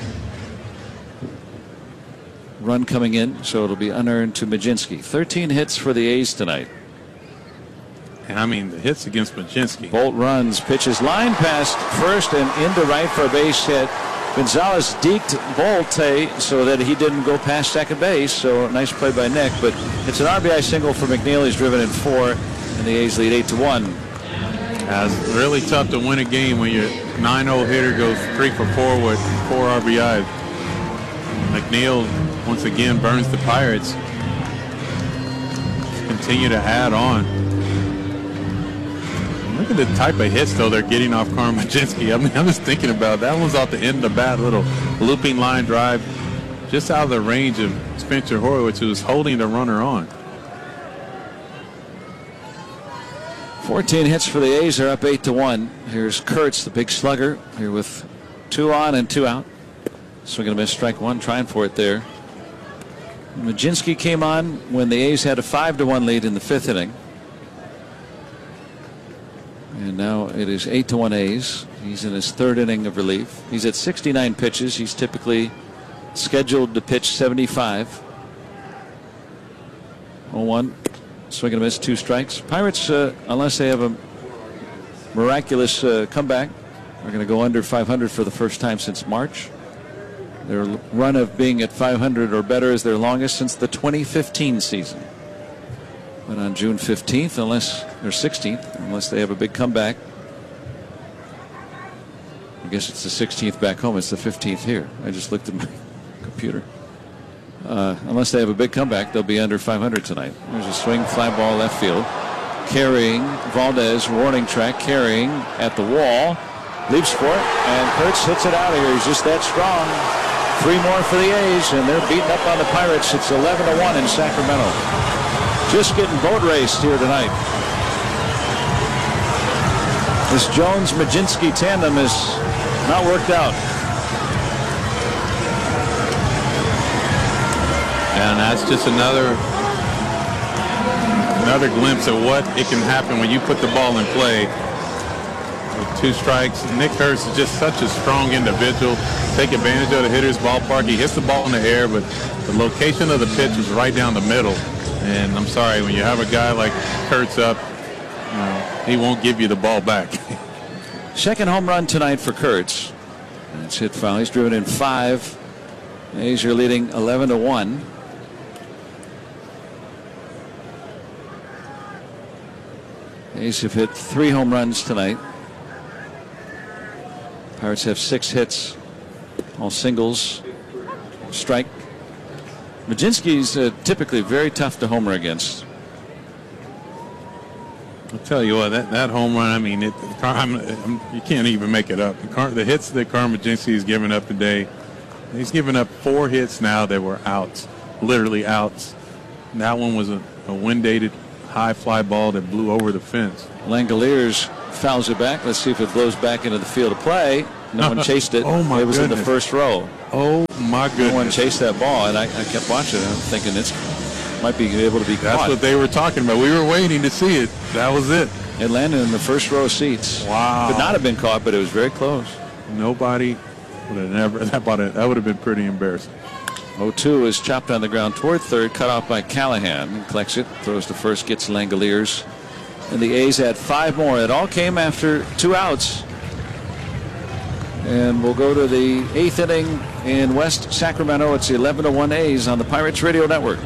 Run coming in, so it'll be unearned to Majinski. 13 hits for the A's tonight. And I mean, the hits against Majinski. Bolt runs, pitches line past first and into right for a base hit. Gonzalez deked Bolte so that he didn't go past second base. So nice play by Nick, but it's an RBI single for McNeil. He's driven in 4, and the A's lead 8-1. It's really tough to win a game when your 9-0 hitter goes 3 for 4 with 4 RBIs. McNeil once again burns the Pirates. Continue to add on. Look at the type of hits, though, they're getting off Carl Majinski. I mean, I'm just thinking about that one's off the end of the bat, little looping line drive, just out of the range of Spencer Horwitz, who's holding the runner on. 14 hits for the A's. Are up 8-1. Here's Kurtz, the big slugger, here with 2 on and 2 out. Swinging a miss, strike 1, trying for it there. Majinski came on when the A's had a 5-1 lead in the 5th inning. And now it is 8-1 A's. He's in his 3rd inning of relief. He's at 69 pitches. He's typically scheduled to pitch 75. 0-1. Swing and a miss, 2 strikes. Pirates, unless they have a miraculous comeback, are going to go under 500 for the first time since March. Their run of being at 500 or better is their longest since the 2015 season. But on June 15th, or 16th, unless they have a big comeback, I guess it's the 16th back home. It's the 15th here. I just looked at my computer. Unless they have a big comeback, they'll be under 500 tonight. There's a swing, fly ball left field. Carrying, Valdez, warning track, carrying at the wall. Leaps for it, and Kurtz hits it out of here. He's just that strong. 3 more for the A's, and they're beating up on the Pirates. It's 11-1 in Sacramento. Just getting boat raced here tonight. This Jones-Majinski tandem is not worked out. And that's just another glimpse of what it can happen when you put the ball in play. With 2 strikes, Nick Kurtz is just such a strong individual. Take advantage of the hitter's ballpark. He hits the ball in the air, but the location of the pitch is right down the middle. And I'm sorry, when you have a guy like Kurtz up, he won't give you the ball back. Second home run tonight for Kurtz. It's hit foul. He's driven in 5. A's are leading 11-1. A's have hit 3 home runs tonight. Pirates have 6 hits, all singles. Strike. Majinski's typically very tough to homer against. I'll tell you what, that home run, I mean, you can't even make it up. The hits that Carl Majinski has given up today, he's given up 4 hits now that were outs, literally outs. And that one was a wind-dated high fly ball that blew over the fence. Langoliers fouls it back. Let's see if it blows back into the field of play. No one chased it. Oh, my It was goodness. in the first row. Oh, my goodness. No one chased that ball, and I kept watching it. I'm thinking it's might be able to be That's caught. what they were talking about. We were waiting to see it. That was it. It landed in the first row seats. Wow. Could not have been caught, but it was very close. Nobody would have never. That would have been pretty embarrassing. 0-2 is chopped on the ground toward third, cut off by Callahan. Collects it, throws to first, gets Langoliers. And the A's had 5 more. It all came after 2 outs. And we'll go to the 8th inning in West Sacramento. It's 11-1 A's on the Pirates Radio Network.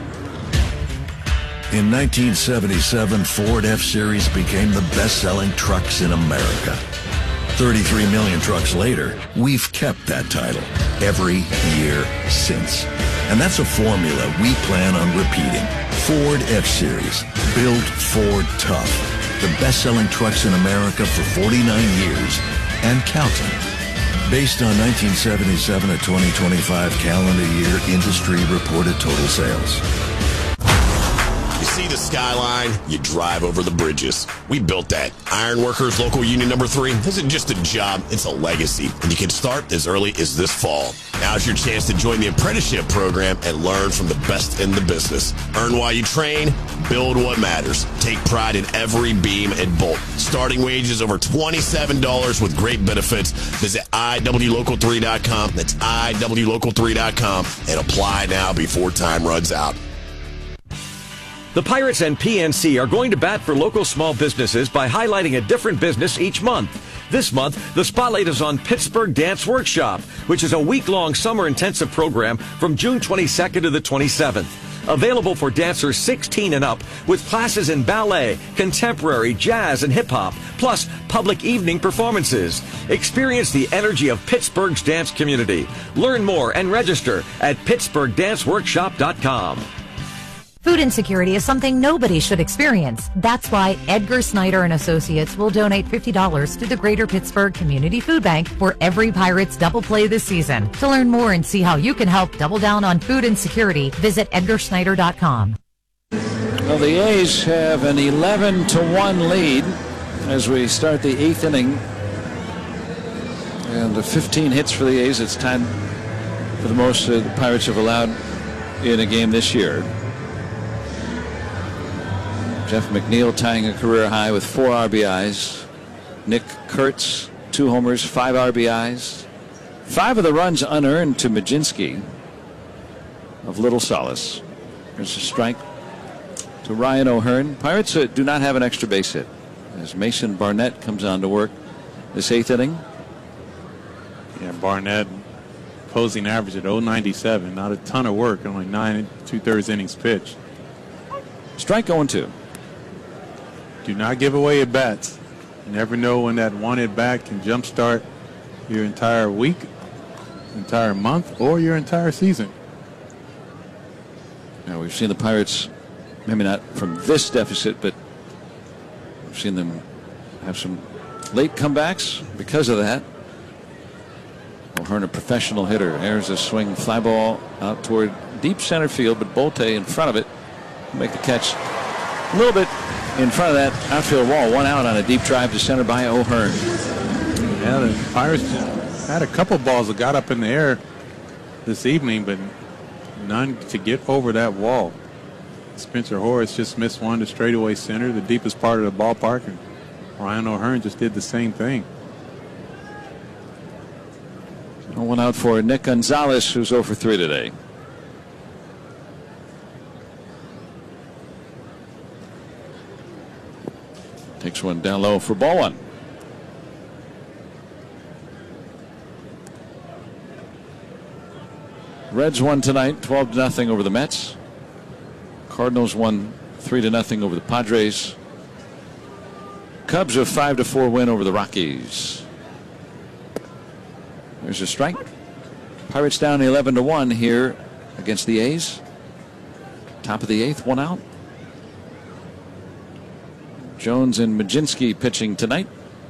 In 1977, Ford F-Series became the best-selling trucks in America. 33 million trucks later, we've kept that title every year since. And that's a formula we plan on repeating. Ford F-Series, built Ford tough. The best-selling trucks in America for 49 years and counting. Based on 1977 to 2025 calendar year industry reported total sales. You see the skyline, you drive over the bridges. We built that. Ironworkers Local Union Number 3 isn't just a job, it's a legacy. And you can start as early as this fall. Now's your chance to join the apprenticeship program and learn from the best in the business. Earn while you train, build what matters. Take pride in every beam and bolt. Starting wages over $27 with great benefits. Visit IWLocal3.com. That's IWLocal3.com and apply now before time runs out. The Pirates and PNC are going to bat for local small businesses by highlighting a different business each month. This month, the spotlight is on Pittsburgh Dance Workshop, which is a week-long summer intensive program from June 22nd to the 27th. Available for dancers 16 and up with classes in ballet, contemporary, jazz, and hip-hop, plus public evening performances. Experience the energy of Pittsburgh's dance community. Learn more and register at PittsburghDanceWorkshop.com. Food insecurity is something nobody should experience. That's why Edgar Snyder and Associates will donate $50 to the Greater Pittsburgh Community Food Bank for every Pirates double play this season. To learn more and see how you can help double down on food insecurity, visit EdgarSnyder.com. Well, the A's have an 11-1 lead as we start the 8th inning. And the 15 hits for the A's. It's time for the most the Pirates have allowed in a game this year. Jeff McNeil tying a career high with 4 RBIs. Nick Kurtz, 2 homers, 5 RBIs. 5 of the runs unearned to Mlodzinski of little solace. There's a strike to Ryan O'Hearn. Pirates do not have an extra base hit as Mason Barnett comes on to work this 8th inning. Yeah, Barnett opposing average at .097. Not a ton of work, only 9 2/3 innings pitched. Strike 0-2. Do not give away at bats. You never know when that one at bat can jumpstart your entire week, entire month, or your entire season. Now we've seen the Pirates, maybe not from this deficit, but we've seen them have some late comebacks because of that. O'Hearn, a professional hitter. There's a swing fly ball out toward deep center field, but Bolte in front of it make the catch a little bit in front of that outfield wall. 1 out on a deep drive to center by O'Hearn. Yeah, the Pirates had a couple balls that got up in the air this evening, but none to get over that wall. Spencer Horace just missed one to straightaway center, the deepest part of the ballpark, and Ryan O'Hearn just did the same thing. 1 out for Nick Gonzalez, who's 0 for 3 today. Takes one down low for ball 1. Reds won tonight 12-0 over the Mets. Cardinals won 3-0 over the Padres. Cubs a 5-4 win over the Rockies. There's a strike. Pirates down 11-1 here against the A's. Top of the 8th, 1 out. Jones and Mlodzinski pitching tonight.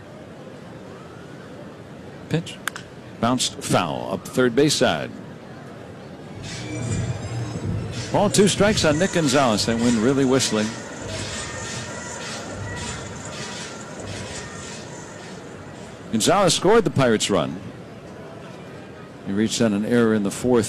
Pitch. Bounced foul up third base side. Ball 2 strikes on Nick Gonzalez. That wind really whistling. Gonzalez scored the Pirates run. He reached on an error in the fourth